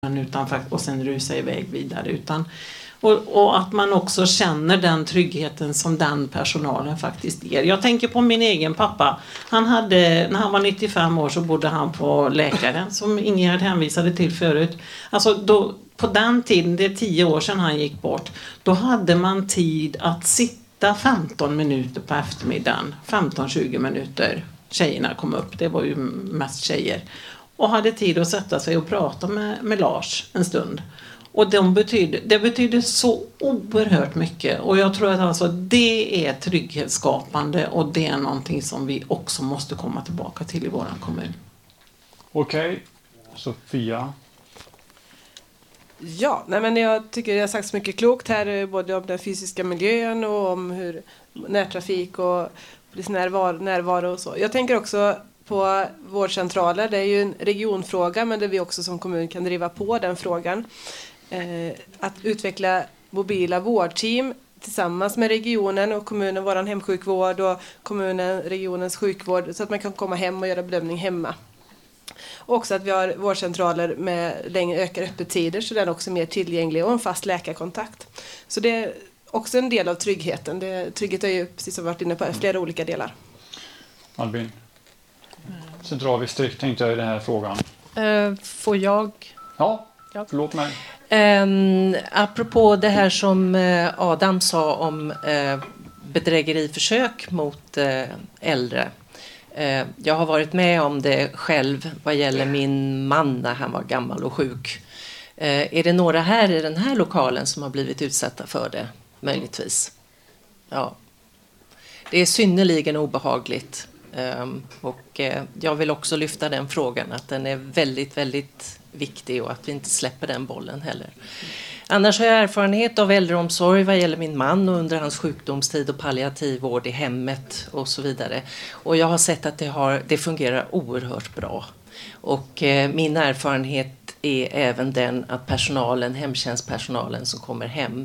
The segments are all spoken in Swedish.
och sen rusa iväg vidare. Och att man också känner den tryggheten som den personalen faktiskt ger. Jag tänker på min egen pappa. När han var 95 år så bodde han på läkaren som Ingegerd hänvisade till förut. Alltså då, på den tiden, det är 10 år sedan han gick bort, då hade man tid att sitta 15 minuter på eftermiddagen. 15-20 minuter. Tjejerna kom upp, det var ju mest tjejer. Och hade tid att sätta sig och prata med Lars en stund. Och det betyder så oerhört mycket. Och jag tror att alltså det är trygghetsskapande och det är någonting som vi också måste komma tillbaka till i vår kommun. Okej, Sofia. Ja, men jag tycker det har sagts mycket klokt här, både om den fysiska miljön och om hur närtrafik och polisnärvaro och så. Jag tänker också på vårdcentraler. Det är ju en regionfråga, men där vi också som kommun kan driva på den frågan. Att utveckla mobila vårdteam tillsammans med regionen och kommunen, våran hemsjukvård och kommunen, regionens sjukvård, så att man kan komma hem och göra bedömning hemma. Och också att vi har vårdcentraler med ökade öppettider så den är också mer tillgänglig och en fast läkarkontakt. Så det är också en del av tryggheten. Trygghet är ju, precis som vi varit inne på, flera olika delar. Albin. Centraldistrikt tänkte jag i den här frågan. Får jag? Ja, förlåt mig. Apropå det här som Adam sa om bedrägeriförsök mot äldre. Jag har varit med om det själv vad gäller min man när han var gammal och sjuk. Är det några här i den här lokalen som har blivit utsatta för det? Möjligtvis. Ja. Det är synnerligen obehagligt. Och jag vill också lyfta den frågan att den är väldigt, väldigt viktig och att vi inte släpper den bollen heller. Annars har jag erfarenhet av äldreomsorg vad gäller min man och under hans sjukdomstid och palliativ vård i hemmet och så vidare. Och jag har sett att det fungerar oerhört bra. Och min erfarenhet är även den att hemtjänstpersonalen som kommer hem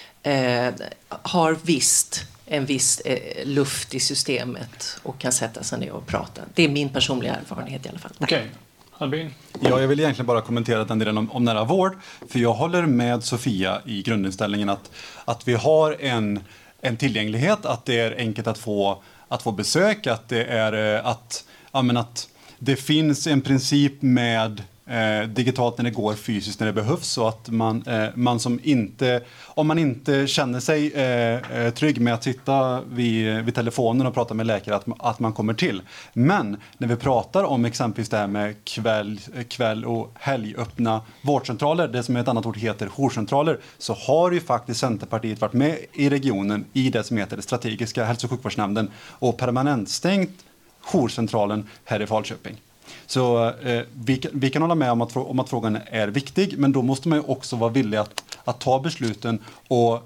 har en viss luft i systemet och kan sätta sig ner och prata. Det är min personliga erfarenhet i alla fall. Okej. Albin? Ja, jag vill egentligen bara kommentera den delen om nära vård. För jag håller med Sofia i grundinställningen att vi har en tillgänglighet, att det är enkelt att få besök, att det är att det finns en princip med digitalt när det går, fysiskt när det behövs, så att man som inte, om man inte känner sig trygg med att sitta vid telefonen och prata med läkare, att man kommer till. Men när vi pratar om exempelvis det här med kväll och helgöppna vårdcentraler, det som är ett annat ord heter jourcentraler, så har ju faktiskt Centerpartiet varit med i regionen i det som heter det strategiska hälso- och sjukvårdsnämnden och permanentstängt jourcentralen här i Falköping. Så vi kan hålla med om att frågan är viktig, men då måste man ju också vara villig att ta besluten och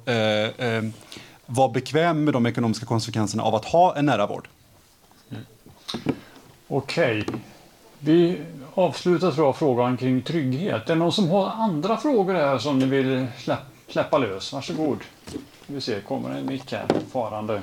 vara bekväm med de ekonomiska konsekvenserna av att ha en nära vård. Okej. Vi avslutar tror jag frågan kring trygghet. Är det någon som har andra frågor här som ni vill släppa lös? Varsågod. Vi ser, kommer en mick här farande.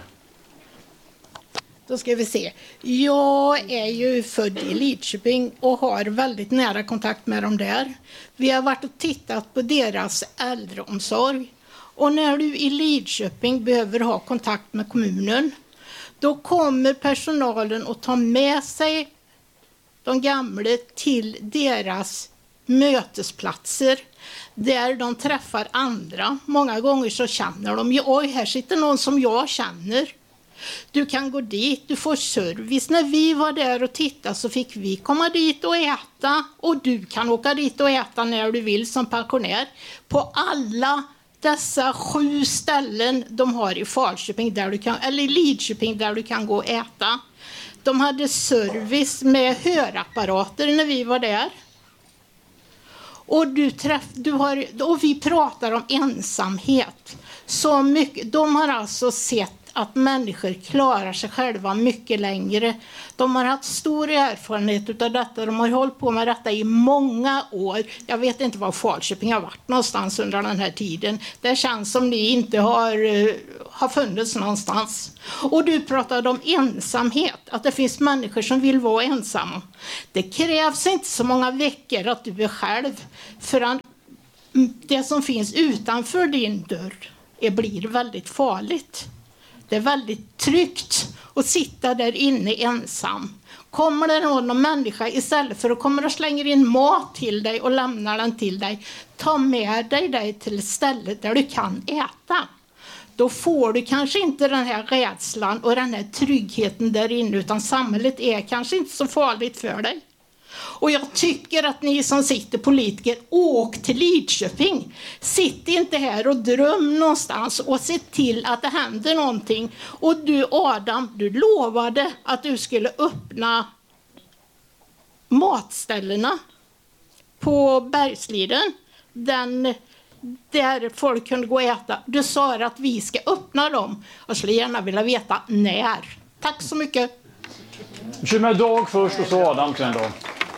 Då ska vi se. Jag är ju född i Lidköping och har väldigt nära kontakt med dem där. Vi har varit och tittat på deras äldreomsorg. Och när du i Lidköping behöver ha kontakt med kommunen, då kommer personalen att ta med sig de gamla till deras mötesplatser där de träffar andra. Många gånger så känner de ju, oj, här sitter någon som jag känner. Du kan gå dit, du får service. När vi var där och tittade så fick vi komma dit och äta. Och du kan åka dit och äta när du vill som pensionär. På alla dessa 7 ställen de har i Falköping eller i Lidköping där du kan gå och äta. De hade service med hörapparater när vi var där. Och och vi pratar om ensamhet. Så mycket. De har alltså sett att människor klarar sig själva mycket längre. De har haft stor erfarenhet av detta. De har hållit på med detta i många år. Jag vet inte var Falköping har varit någonstans under den här tiden. Det känns som ni inte har funnits någonstans. Och du pratade om ensamhet. Att det finns människor som vill vara ensamma. Det krävs inte så många veckor att du är själv. För det som finns utanför din dörr blir väldigt farligt. Det är väldigt tryggt att sitta där inne ensam. Kommer det någon människa, istället för att komma och slänga in mat till dig och lämna den till dig, ta med dig till ett ställe där du kan äta. Då får du kanske inte den här rädslan och den här tryggheten där inne, utan samhället är kanske inte så farligt för dig. Och jag tycker att ni som sitter politiker, åk till Lidköping. Sitt inte här och dröm någonstans och se till att det händer någonting. Och du Adam, du lovade att du skulle öppna matställena på Bergsliden. Där folk kunde gå och äta. Du sa att vi ska öppna dem. Jag skulle gärna vilja veta när. Tack så mycket. Vi kör med Dag först och så Adam sen då.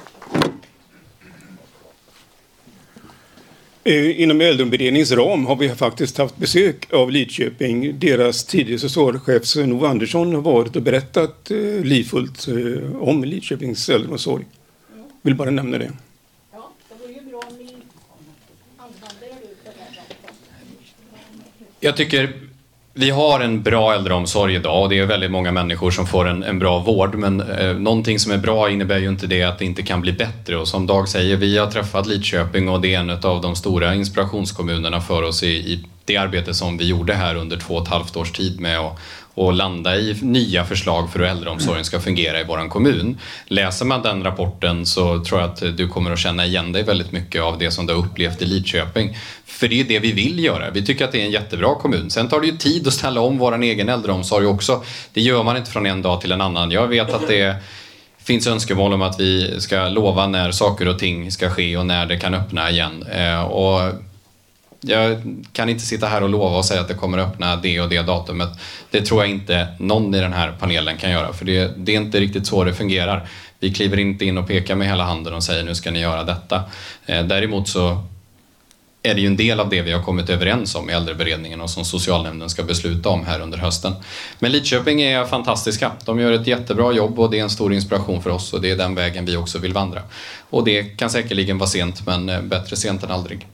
Inom äldreberedningens ram har vi faktiskt haft besök av Lidköping. Deras tidigare socialchef Sven-Ove Andersson har varit och berättat livfullt om Lidköpings äldreomsorg. Vill bara nämna det. Ja, det vore ju bra om ni använder er för det. Jag tycker vi har en bra äldreomsorg idag och det är väldigt många människor som får en bra vård, men någonting som är bra innebär ju inte det att det inte kan bli bättre. Och som Dag säger, vi har träffat Lidköping och det är en av de stora inspirationskommunerna för oss i det arbete som vi gjorde här under 2,5 års tid med att landa i nya förslag för hur äldreomsorgen ska fungera i vår kommun. Läser man den rapporten så tror jag att du kommer att känna igen dig väldigt mycket av det som du har upplevt i Lidköping. För det är det vi vill göra. Vi tycker att det är en jättebra kommun. Sen tar det ju tid att ställa om vår egen äldreomsorg också. Det gör man inte från en dag till en annan. Jag vet att det finns önskemål om att vi ska lova när saker och ting ska ske och när det kan öppna igen. Och jag kan inte sitta här och lova och säga att det kommer att öppna det och det datumet. Det tror jag inte någon i den här panelen kan göra. För det är inte riktigt så det fungerar. Vi kliver inte in och pekar med hela handen och säger nu ska ni göra detta. Däremot så är det ju en del av det vi har kommit överens om i äldreberedningen och som socialnämnden ska besluta om här under hösten. Men Lidköping är fantastiska. De gör ett jättebra jobb och det är en stor inspiration för oss och det är den vägen vi också vill vandra. Och det kan säkerligen vara sent, men bättre sent än aldrig.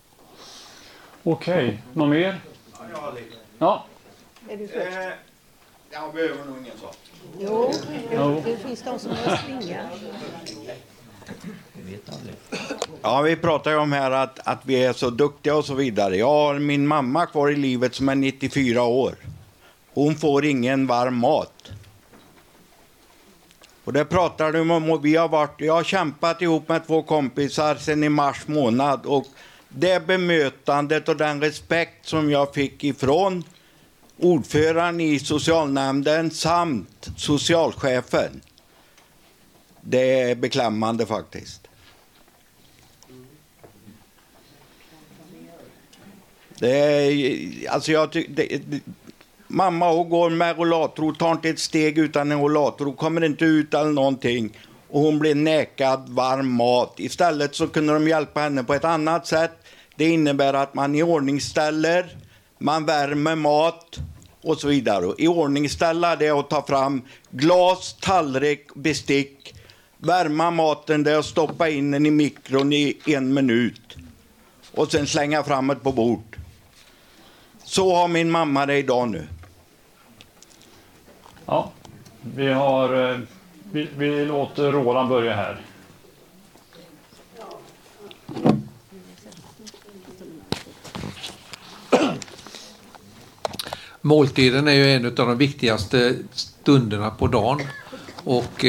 Okej, någon mer? Ja. Är du först? Jag behöver nog ingen sak. Jo, det finns de som har slingar. Ja, vi pratar ju om här att vi är så duktiga och så vidare. Jag har min mamma kvar i livet som är 94 år. Hon får ingen varm mat. Och det pratar du om. Jag har kämpat ihop med 2 kompisar sedan i mars månad. Och det bemötandet och den respekt som jag fick ifrån ordföranden i socialnämnden samt socialchefen. Det är beklämmande faktiskt. Det är, alltså mamma hon går med rollator, tar inte ett steg utan en rollator, hon kommer inte ut eller någonting och hon blir nekad varm mat. Istället så kunde de hjälpa henne på ett annat sätt. Det innebär att man i ordningställer, man värmer mat och så vidare. I ordningställa det är att ta fram glas, tallrik, bestick, värma maten där och stoppa in den i mikron i 1 minut och sen slänga fram det på bord. Så har min mamma det idag nu. Ja, vi låter Roland börja här. Måltiden är ju en av de viktigaste stunderna på dagen och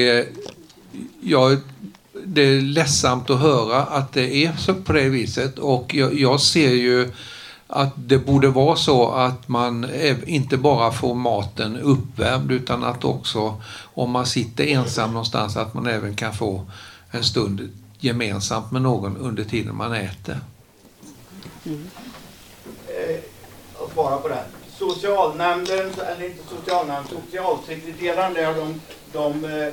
det är ledsamt att höra att det är så på det viset och jag ser ju att det borde vara så att man inte bara får maten uppvärmd utan att också om man sitter ensam någonstans att man även kan få en stund gemensamt med någon under tiden man äter. Att svara på det. socialnämnden, eller inte socialnämnden, socialsekreteraren där, de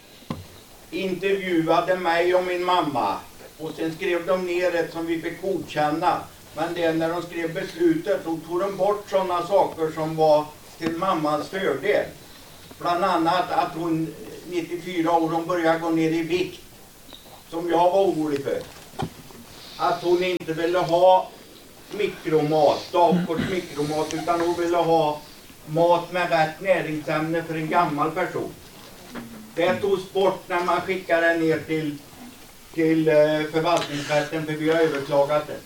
intervjuade mig och min mamma. Och sen skrev de ner ett som vi fick godkänna. Men det när de skrev beslutet då tog de bort sådana saker som var till mammans fördel. Bland annat att hon 94 år, hon började gå ner i vikt. Som jag var orolig för. Att hon inte ville ha mikromat, dagkort mikromat, utan hon ville ha mat med rätt näringsämne för en gammal person. Det togs bort när man skickade den ner till förvaltningsrätten, för vi har överklagat det.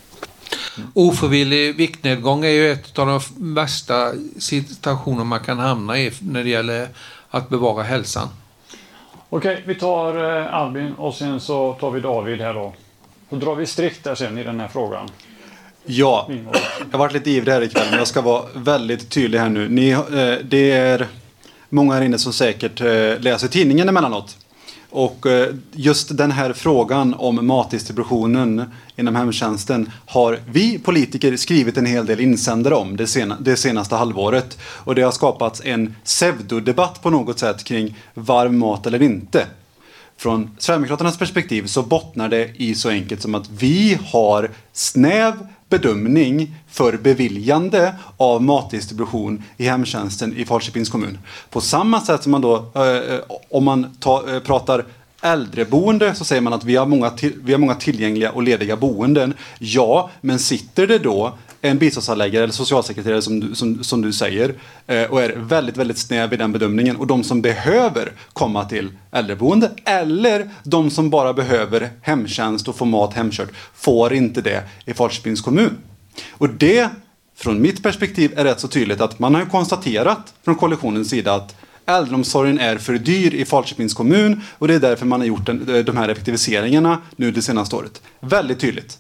Ofrivillig viktnedgång är ju ett av de värsta situationer man kan hamna i när det gäller att bevara hälsan. Okej, vi tar Albin och sen så tar vi David här då. Då drar vi strikt där sen i den här frågan. Ja, jag har varit lite ivrig här ikväll, men jag ska vara väldigt tydlig här nu. Det är många här inne som säkert läser tidningen emellanåt. Och just den här frågan om matdistributionen inom hemtjänsten har vi politiker skrivit en hel del insändare om det senaste halvåret. Och det har skapats en pseudodebatt på något sätt kring varm mat eller inte. Från Sverigedemokraternas perspektiv så bottnar det i så enkelt som att vi har snäv bedömning för beviljande av matdistribution i hemtjänsten i Falköpings kommun. På samma sätt som man då, om man pratar äldreboende, så säger man att vi har många tillgängliga och lediga boenden. Ja, men sitter det då en biståndshandläggare eller socialsekreterare som du säger och är väldigt, väldigt snäv i den bedömningen, och de som behöver komma till äldreboende eller de som bara behöver hemtjänst och få mat hemkört får inte det i Falköpings kommun. Och det, från mitt perspektiv, är rätt så tydligt att man har konstaterat från koalitionens sida att äldreomsorgen är för dyr i Falköpings kommun, och det är därför man har gjort de här effektiviseringarna nu det senaste året. Väldigt tydligt.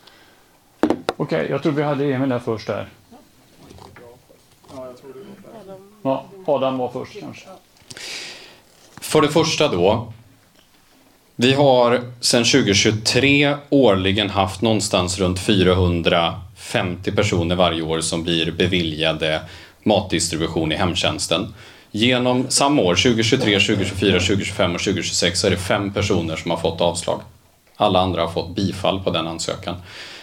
Okej, jag tror vi hade Emil där först där. Ja, Adam var först kanske. För det första då. Vi har sedan 2023 årligen haft någonstans runt 450 personer varje år som blir beviljade matdistribution i hemtjänsten. Genom samma år, 2023, 2024, 2025 och 2026, så är det 5 personer som har fått avslag. Alla andra har fått bifall på den ansökan.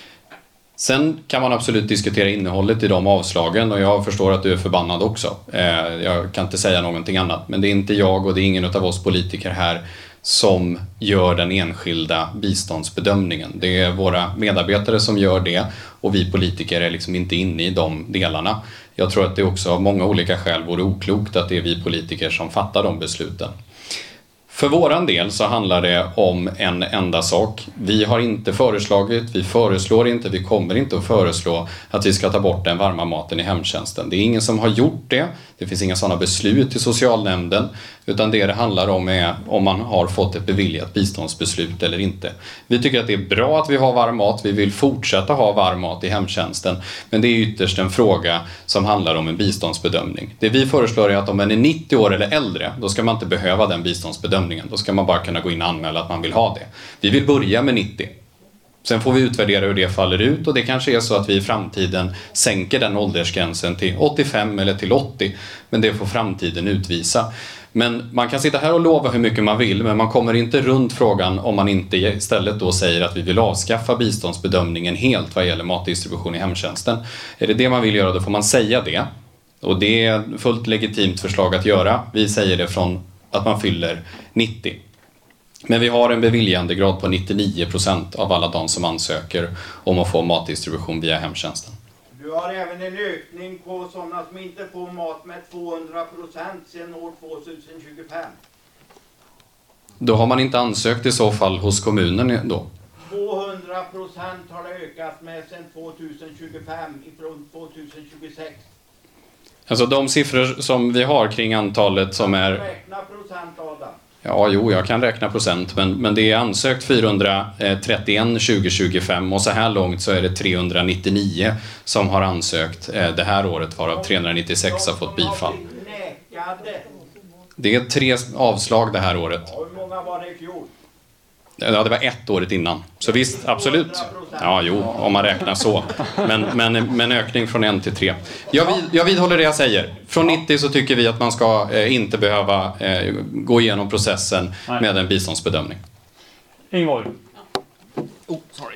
Sen kan man absolut diskutera innehållet i de avslagen, och jag förstår att du är förbannad också. Jag kan inte säga någonting annat, men det är inte jag och det är ingen av oss politiker här som gör den enskilda biståndsbedömningen. Det är våra medarbetare som gör det, och vi politiker är liksom inte inne i de delarna. Jag tror att det också av många olika skäl vore oklokt att det är vi politiker som fattar de besluten. För våran del så handlar det om en enda sak. Vi har inte föreslagit, vi föreslår inte, vi kommer inte att föreslå att vi ska ta bort den varma maten i hemtjänsten. Det är ingen som har gjort det. Det finns inga sådana beslut i socialnämnden, utan det handlar om är om man har fått ett beviljat biståndsbeslut eller inte. Vi tycker att det är bra att vi har varm mat, vi vill fortsätta ha varm mat i hemtjänsten, men det är ytterst en fråga som handlar om en biståndsbedömning. Det vi föreslår är att om man är 90 år eller äldre, då ska man inte behöva den biståndsbedömningen. Då ska man bara kunna gå in och anmäla att man vill ha det. Vi vill börja med 90. Sen får vi utvärdera hur det faller ut, och det kanske är så att vi i framtiden sänker den åldersgränsen till 85 eller till 80, men det får framtiden utvisa. Men man kan sitta här och lova hur mycket man vill, men man kommer inte runt frågan om man inte istället då säger att vi vill avskaffa biståndsbedömningen helt vad gäller matdistribution i hemtjänsten. Är det det man vill göra, då får man säga det. Och det är ett fullt legitimt förslag att göra. Vi säger det från att man fyller 90. Men vi har en beviljandegrad på 99% av alla de som ansöker om att få matdistribution via hemtjänsten. Du har även en ökning på sådana som inte får mat med 200% sedan år 2025. Då har man inte ansökt i så fall hos kommunen då? 200% har det ökat med sedan 2025 ifrån 2026. Alltså de siffror som vi har kring antalet som är... Räkna procent av det. Ja, jo, jag kan räkna procent, men det är ansökt 431 2025, och så här långt så är det 399 som har ansökt det här året, varav 396 har fått bifall. Det är 3 avslag det här året. Hur många var det i fjol? Ja, det var 1 året innan. Så visst, absolut. Ja, jo, om man räknar så. Men ökning från 1 till 3. Jag vidhåller det jag säger. Från 90 så tycker vi att man ska inte behöva gå igenom processen med en biståndsbedömning. Ingvar. Sorry.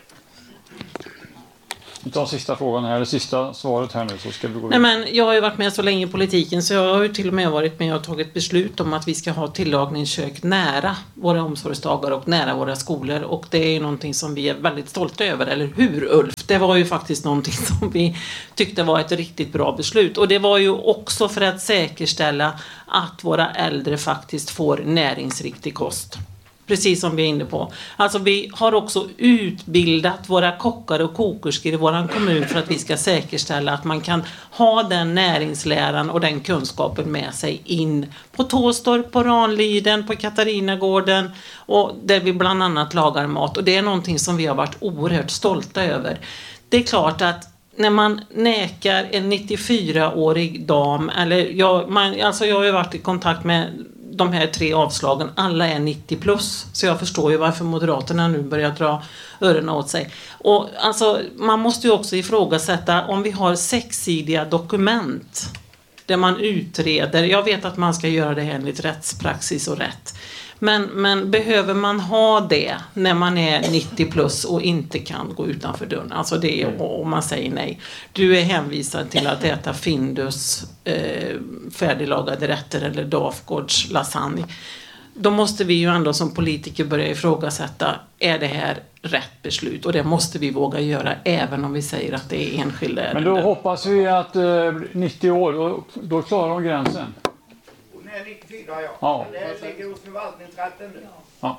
Vi tar sista frågan här, eller sista svaret här nu, så ska vi gå Nej, vidare. men jag har ju varit med så länge i politiken så jag har ju till och med varit med och tagit beslut om att vi ska ha tillagningskök nära våra omsorgsdagar och nära våra skolor, och det är ju någonting som vi är väldigt stolta över, eller hur Ulf? Det var ju faktiskt någonting som vi tyckte var ett riktigt bra beslut, och det var ju också för att säkerställa att våra äldre faktiskt får näringsriktig kost. Precis som vi är inne på. Alltså vi har också utbildat våra kockar och kokerskor i våran kommun för att vi ska säkerställa att man kan ha den näringsläran och den kunskapen med sig in på Tåstorp, på Ranliden, på Katarinagården, och där vi bland annat lagar mat. Och det är någonting som vi har varit oerhört stolta över. Det är klart att när man nekar en 94-årig dam, eller jag har ju varit i kontakt med de här 3 avslagen, alla är 90 plus. Så jag förstår ju varför Moderaterna nu börjar dra öronen åt sig. Och alltså, man måste ju också ifrågasätta om vi har 6-sidiga dokument där man utreder. Jag vet att man ska göra det enligt rättspraxis och rätt. Men behöver man ha det när man är 90 plus och inte kan gå utanför dörren? Alltså det är om man säger nej. Du är hänvisad till att äta Findus färdiglagade rätter eller Dafgårds lasagne. Då måste vi ju ändå som politiker börja ifrågasätta, är det här rätt beslut? Och det måste vi våga göra även om vi säger att det är enskilda ärenden. Men då hoppas vi att 90 år, då klarar de gränsen. 94, ja. Ja. Det ligger hos förvaltningsrätten nu. Ja.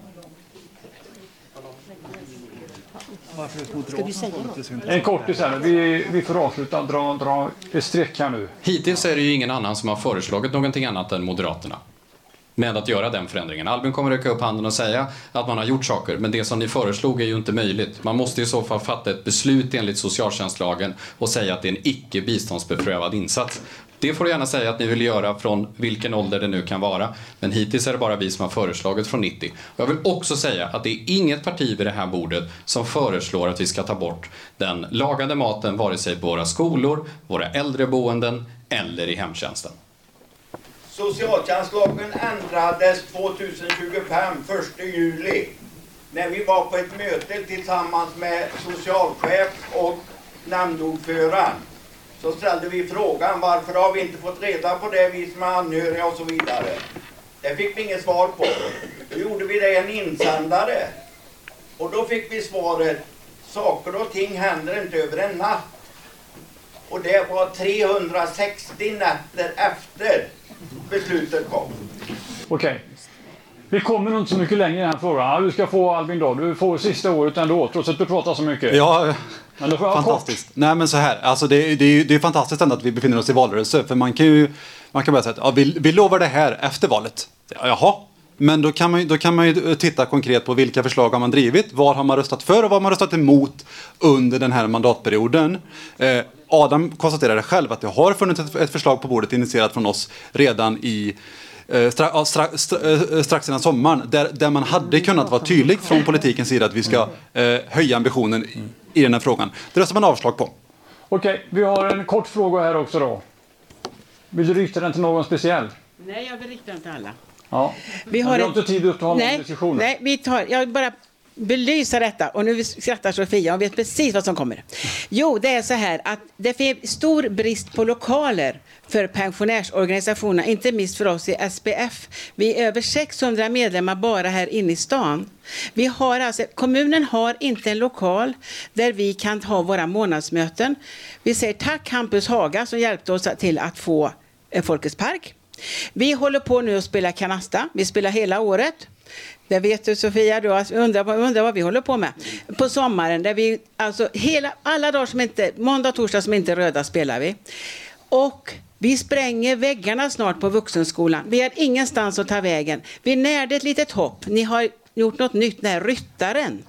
Ska du säga något? En kortis här, vi får avsluta, dra ett streck här nu. Hittills är det ju ingen annan som har föreslagit någonting annat än Moderaterna med att göra den förändringen. Albin kommer räcka upp handen och säga att man har gjort saker, men det som ni föreslog är ju inte möjligt. Man måste i så fall fatta ett beslut enligt socialtjänstlagen och säga att det är en icke biståndsbeprövad insats. Det får du gärna säga att ni vill göra från vilken ålder det nu kan vara. Men hittills är det bara vi som har föreslagit från 90. Och jag vill också säga att det är inget parti vid det här bordet som föreslår att vi ska ta bort den lagade maten vare sig på våra skolor, våra äldreboenden eller i hemtjänsten. Socialtjänstlagen ändrades 2025, 1 juli. När vi var på ett möte tillsammans med socialchef och nämndordförande, så ställde vi frågan, varför har vi inte fått reda på det, vi som är anhöriga och så vidare. Det fick vi inget svar på. Då gjorde vi det i en insändare. Och då fick vi svaret, saker och ting händer inte över en natt. Och det var 360 nätter efter beslutet kom. Okej. Vi kommer nog inte så mycket längre i den här frågan. Ja, du ska få Albin då. Du får sista året ändå, trots att du pratar så mycket. Ja, men då får jag fantastiskt. Kort. Nej, men så här. Alltså det är fantastiskt ändå att vi befinner oss i valrörelse. För man kan bara säga att ja, vi lovar det här efter valet. Jaha. Men då kan man ju titta konkret på vilka förslag har man drivit. Vad har man röstat för och vad har man röstat emot under den här mandatperioden. Adam konstaterade själv att det har funnits ett förslag på bordet initierat från oss redan i strax innan sommaren, där man hade kunnat vara tydlig från politikens sida att vi ska höja ambitionen i den här frågan. Det röstar man avslag på. Okej, vi har en kort fråga här också då. Vill du rikta den till någon speciell? Nej, jag vill rikta den till alla. Ja. Vi har inte tid att ta någon diskussion. Nej, jag vill bara belysa detta. Och nu skrattar Sofia och vet precis vad som kommer. Jo, det är så här att det finns stor brist på lokaler för pensionärsorganisationerna, inte minst för oss i SPF. Vi är över 600 medlemmar bara här inne i stan. Kommunen har inte en lokal där vi kan ha våra månadsmöten. Vi säger tack Campus Haga som hjälpte oss till att få en Folkets park. Vi håller på nu att spela kanasta. Vi spelar hela året. Det vet du Sofia, du undrar vad vi håller på med. På sommaren, där vi, alltså alla dagar som inte, måndag och torsdag som inte är röda spelar vi. Och vi spränger väggarna snart på vuxenskolan. Vi har ingenstans att ta vägen. Vi närde ett litet hopp. Ni har gjort något nytt, den här ryttaren.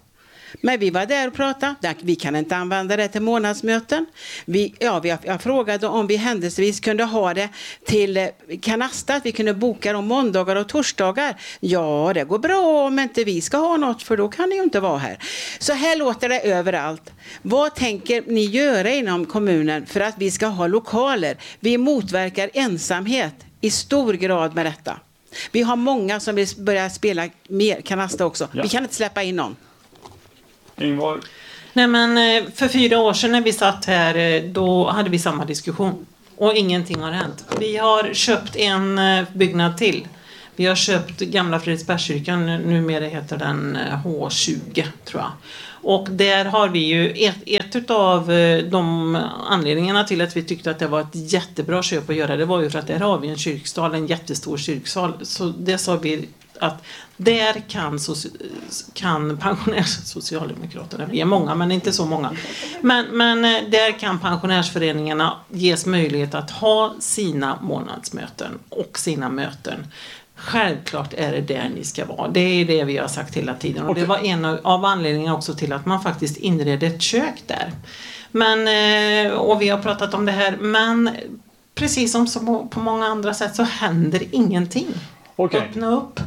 Men vi var där och pratade. Vi kan inte använda det till månadsmöten. Jag frågade om vi händelsevis kunde ha det till Canasta. Att vi kunde boka dem måndagar och torsdagar. Ja, det går bra om inte vi ska ha något, för då kan ni ju inte vara här. Så här låter det överallt. Vad tänker ni göra inom kommunen för att vi ska ha lokaler? Vi motverkar ensamhet i stor grad med detta. Vi har många som vill börja spela mer Canasta också. Ja. Vi kan inte släppa in någon. Ingvar? Nej, men för 4 år sedan när vi satt här, då hade vi samma diskussion. Och ingenting har hänt. Vi har köpt en byggnad till. Vi har köpt gamla Fredriksbergskyrkan, numera heter den H20 tror jag. Och där har vi ju ett av de anledningarna till att vi tyckte att det var ett jättebra köp att göra, det var ju för att där har vi en kyrksal, en jättestor kyrksal. Så det sa vi att där kan pensionärssocialdemokraterna, vi är många men inte så många, men där kan pensionärsföreningarna ges möjlighet att ha sina månadsmöten och sina möten. Självklart är det där ni ska vara. Det är det vi har sagt hela tiden. Och det var en av anledningarna också till att man faktiskt inredde ett kök där. Men, och vi har pratat om det här. Men precis som på många andra sätt så händer ingenting. Okej. Öppna upp.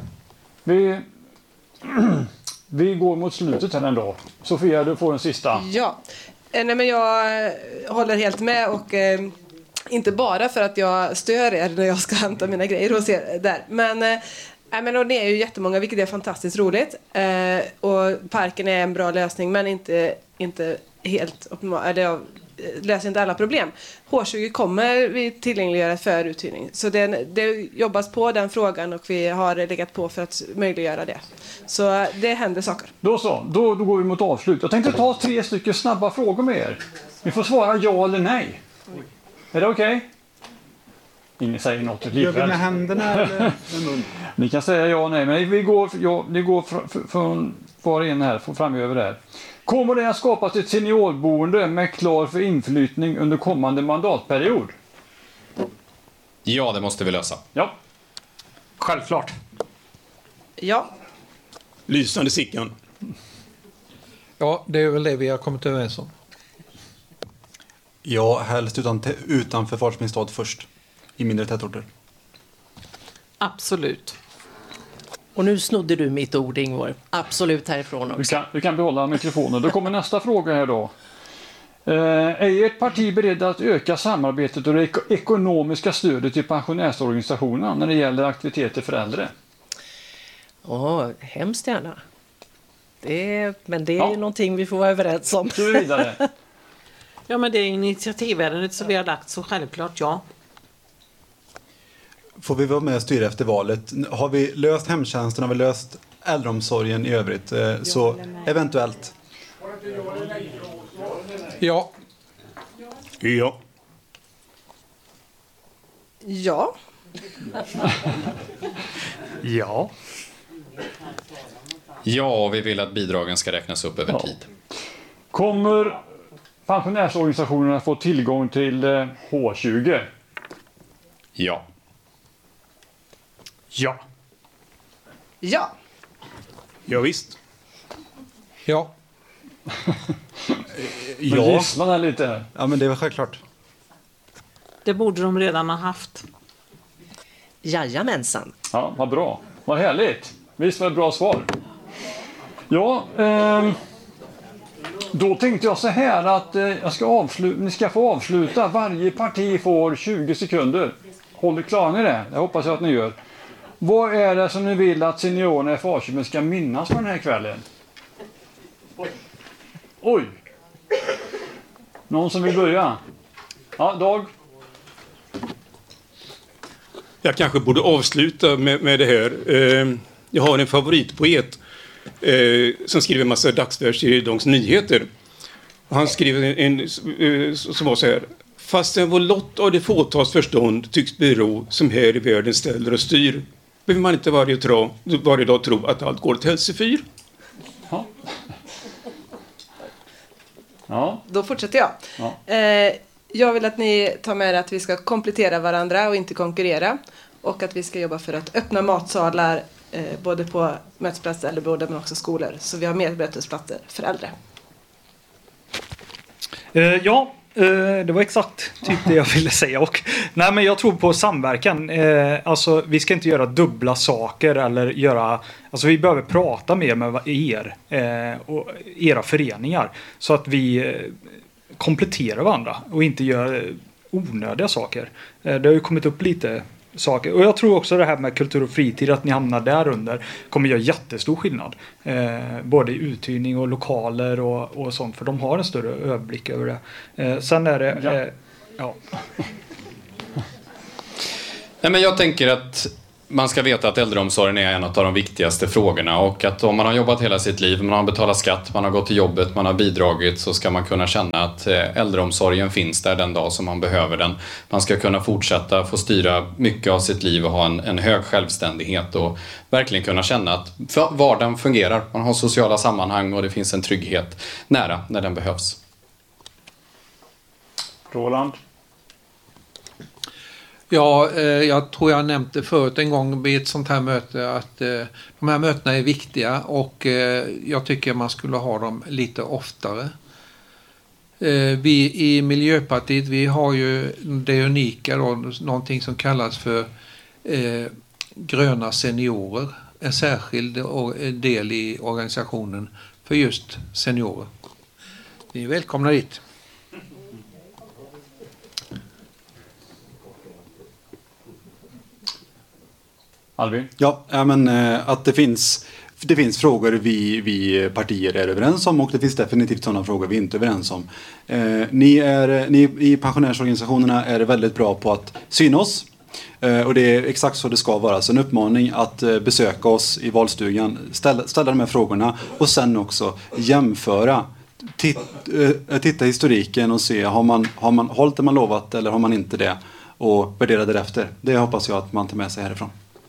Vi går mot slutet här ändå. Sofia, du får en sista. Ja, nej, men jag håller helt med och... inte bara för att jag stör er när jag ska hämta mina grejer hos er där. Men och det är ju jättemånga, vilket är fantastiskt roligt. Och parken är en bra lösning, men inte helt optimal. Jag löser inte alla problem. H20 kommer vi tillgängliggöra för uthyrning. Så det jobbas på den frågan och vi har legat på för att möjliggöra det. Så det händer saker. Då så, då går vi mot avslut. Jag tänkte ta 3 stycken snabba frågor med er. Ni får svara ja eller nej. Är det okej? Ingen säger något. Gör vi med händerna eller med mun? Ni kan säga ja och nej, men ni går från var och en här, framöver där. Kommer det att skapas ett seniorboende med klar för inflyttning under kommande mandatperiod? Ja, det måste vi lösa. Ja. Självklart. Ja. Lysande Sickan. Ja, det är väl det vi har kommit överens om. Ja, helst utanför Falköpingstad först. I mindre tätorter. Absolut. Och nu snodde du mitt ord, Ingvar. Absolut härifrån också. Du kan behålla mikrofonen. Då kommer nästa fråga här då. Är ert parti beredd att öka samarbetet och det ekonomiska stödet till pensionärsorganisationerna när det gäller aktiviteter för äldre? Hemskt gärna. Men det är ju någonting vi får vara överens om. Så vidare. Ja, men det är initiativärendet som vi har lagt, så självklart ja. Får vi vara med och styra efter valet? Har vi löst hemtjänsten, har vi löst äldreomsorgen i övrigt? Så eventuellt. Ja. Ja. Ja. Ja. Ja, vi vill att bidragen ska räknas upp över tid. Kommer pensionärsorganisationerna få tillgång till H20? Ja. Ja. Ja. Ja, visst. Ja. Men gisslan är lite. Ja, men det är väl självklart. Det borde de redan ha haft. Jajamensan. Ja, vad bra. Vad härligt. Visst var det ett bra svar. Ja, då tänkte jag så här att ni ska få avsluta. Varje parti får 20 sekunder. Håller klar ni det? Jag hoppas att ni gör. Vad är det som ni vill att seniorerna i Falköping ska minnas på den här kvällen? Oj! Någon som vill börja? Ja, Dag? Jag kanske borde avsluta med det här. Jag har en favoritpoet som skriver en massa dagsvers i Dagens Nyheter. Och han skriver en som var så här: fastän vår lott av det fåtals förstånd tycks bero som här i världen ställer och styr, behöver man inte varje dag tro att allt går till hälsefyr. Ja. Ja. Då fortsätter jag. Ja. Jag vill att ni tar med er att vi ska komplettera varandra och inte konkurrera. Och att vi ska jobba för att öppna matsalar både på mötesplatser, äldreboenden men också skolor. Så vi har mer mötesplatser för äldre. Det var exakt typ det jag ville säga. Nej, men jag tror på samverkan. Alltså, vi ska inte göra dubbla saker eller göra... Alltså, vi behöver prata mer med er och era föreningar så att vi kompletterar varandra och inte gör onödiga saker. Det har ju kommit upp lite saker. Och jag tror också det här med kultur och fritid, att ni hamnar där under, kommer göra jättestor skillnad. Både i uthyrning och lokaler och sånt. För de har en större överblick över det. Sen är det... Nej, men jag tänker att man ska veta att äldreomsorgen är en av de viktigaste frågorna, och att om man har jobbat hela sitt liv, man har betalat skatt, man har gått till jobbet, man har bidragit, så ska man kunna känna att äldreomsorgen finns där den dag som man behöver den. Man ska kunna fortsätta få styra mycket av sitt liv och ha en hög självständighet och verkligen kunna känna att vardagen fungerar. Man har sociala sammanhang och det finns en trygghet nära när den behövs. Roland? Ja, jag tror jag nämnde förut en gång vid ett sånt här möte att de här mötena är viktiga, och jag tycker man skulle ha dem lite oftare. Vi i Miljöpartiet, vi har ju det unika då, någonting som kallas för gröna seniorer. En särskild del i organisationen för just seniorer. Ni är välkomna dit. Albin? Ja, men att det finns frågor vi partier är överens om, och det finns definitivt sådana frågor vi inte är överens om. Ni i pensionärsorganisationerna är väldigt bra på att syna oss. Och det är exakt så det ska vara. Så en uppmaning att besöka oss i valstugan, ställa de här frågorna och sen också jämföra. Titta historiken och se, har man hållit det man lovat eller har man inte det, och värdera därefter. Det hoppas jag att man tar med sig härifrån.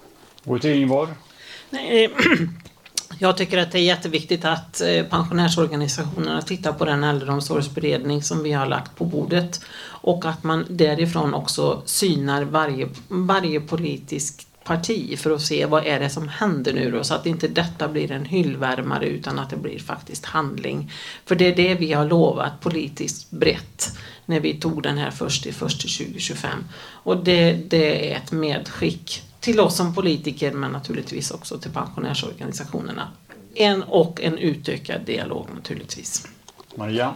Jag tycker att det är jätteviktigt att pensionärsorganisationerna tittar på den äldreomsorgsberedning som vi har lagt på bordet, och att man därifrån också synar varje politisk parti för att se vad är det som händer nu då, så att inte detta blir en hyllvärmare utan att det blir faktiskt handling. För det är det vi har lovat politiskt brett när vi tog den här först i 2025. Och det är ett medskick till oss som politiker, men naturligtvis också till pensionärsorganisationerna. En utökad dialog naturligtvis. Maria?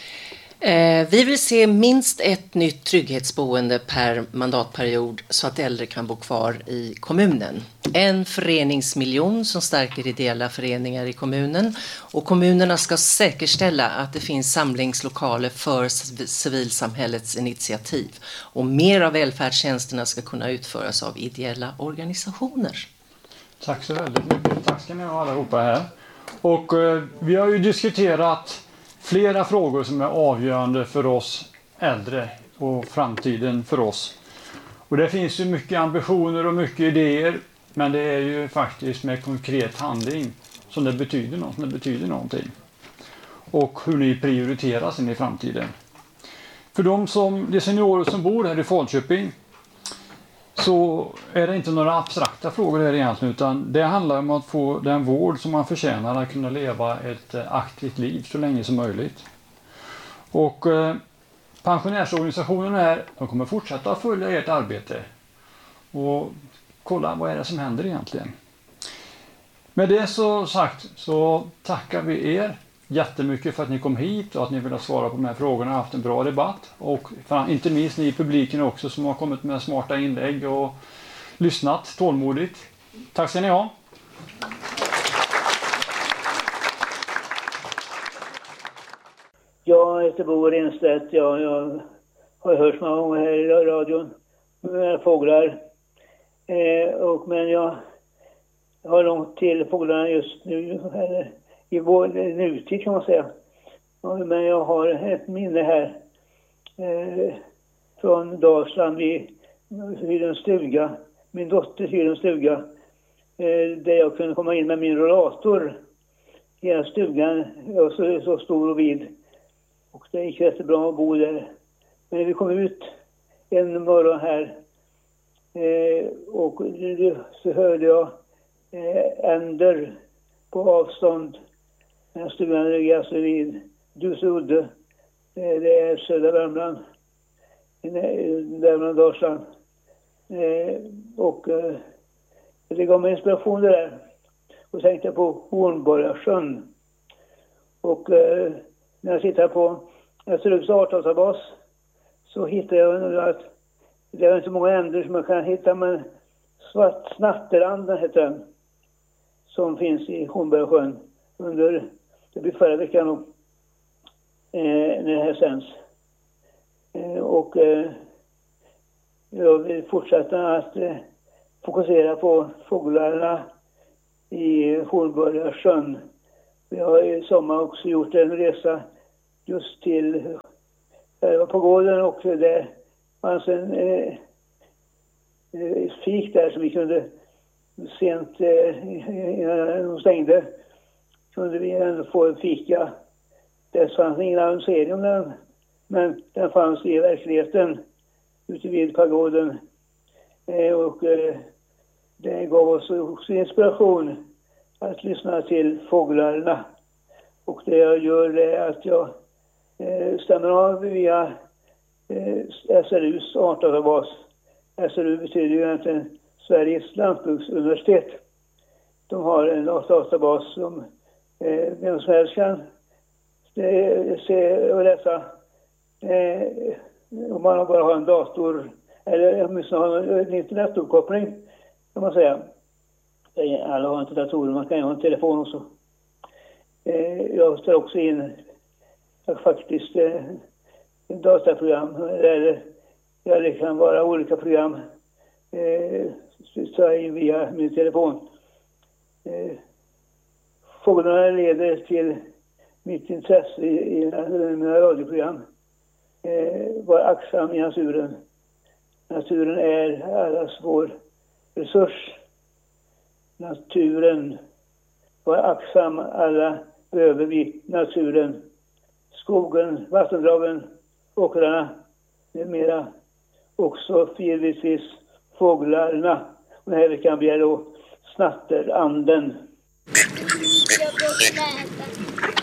Vi vill se minst ett nytt trygghetsboende per mandatperiod så att äldre kan bo kvar i kommunen. En föreningsmiljon som stärker ideella föreningar i kommunen, och kommunerna ska säkerställa att det finns samlingslokaler för civilsamhällets initiativ, och mer av välfärdstjänsterna ska kunna utföras av ideella organisationer. Tack så väldigt mycket. Tack ska ni ha allihopa här. Och vi har ju diskuterat flera frågor som är avgörande för oss äldre och framtiden för oss. Och det finns ju mycket ambitioner och mycket idéer, men det är ju faktiskt med konkret handling som det betyder någonting. Och hur ni prioriterar sen i framtiden. För de seniorer som bor här i Falköping så är det inte några abstrakta frågor här egentligen, utan det handlar om att få den vård som man förtjänar, att kunna leva ett aktivt liv så länge som möjligt. Och pensionärsorganisationen här, de kommer fortsätta att följa ert arbete och kolla vad är det som händer egentligen. Med det så sagt så tackar vi er jättemycket för att ni kom hit och att ni vill svara på de här frågorna och haft en bra debatt. Och inte minst ni i publiken också som har kommit med smarta inlägg och lyssnat tålmodigt. Tack ska ni ha. Jag heter Bo Renstedt. Jag har hört många gånger här i radion med fåglar. Men jag har långt till fåglarna just nu, eller i vår nutid kan man säga. Men jag har ett minne här från Dalsland vid en stuga. Min dotter hyrde en stuga där jag kunde komma in med min rollator. Hela stugan var så stor och vid. Och det gick jättebra att bo där. Men när vi kom ut en morgon här och så hörde jag änder på avstånd. Den stugan ligger alltså vid Dusudde. Det är södra Värmland. Värmland, Dalsland. Det gav mig inspiration där. Och tänkte på Hornborgasjön. Och när jag tittar på SLUs artdatabas så hittar jag nu att det är inte så många änder som man kan hitta, men Snatteranden heter den, som finns i Hornborgasjön under, det blir förra veckan då, när det här sänds. Jag vill fortsätta att fokusera på fåglarna i Hornborgasjön. Vi har i sommar också gjort en resa just till på gården, och det fanns en fik där som vi kunde sent innan de stängde kunde vi ändå få en fika. Det fanns ingen annonsering om den, men den fanns i verkligheten ute vid pagoden. Det gav oss också inspiration att lyssna till fåglarna. Och det jag gör är att jag stämmer av via SLUs artdatabas. SLU betyder ju egentligen Sveriges lantbruksuniversitet. De har en databas som vem som helst kan se och läsa. Om man bara har en dator eller åtminstone har en internetuppkoppling, kan man säga. Alla har inte datorer, man kan ju ha en telefon också. Jag tar också in faktiskt dataprogram, eller det kan vara olika program så in via min telefon. Fåglarna leder till mitt intresse i mina radioprogram. Var aktsam i naturen. Naturen är allas vår resurs. Naturen. Var aktsam, alla behöver vi naturen. Skogen, vattendragen, åkrarna med mera. Också givetvis fåglarna. Och den här veckan blir då snatteranden.